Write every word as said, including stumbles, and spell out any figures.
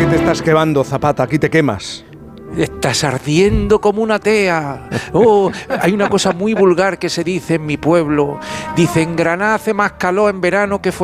qué te estás quemando, Zapata? Aquí te quemas. Estás ardiendo como una tea. Oh, hay una cosa muy vulgar que se dice en mi pueblo. Dice, en Granada hace más calor en verano que fuera.